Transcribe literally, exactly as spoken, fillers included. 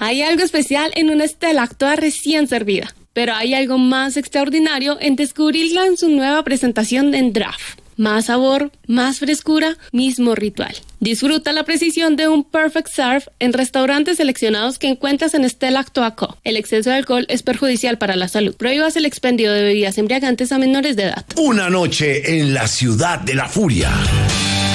Hay algo especial en una Stella Artois recién servida, pero hay algo más extraordinario en descubrirla en su nueva presentación en Draft. Más sabor, más frescura, mismo ritual. Disfruta la precisión de un Perfect Serve en restaurantes seleccionados que encuentras en Stella Artois Co. El exceso de alcohol es perjudicial para la salud. Prohíbas el expendio de bebidas embriagantes a menores de edad. Una noche en la ciudad de la furia.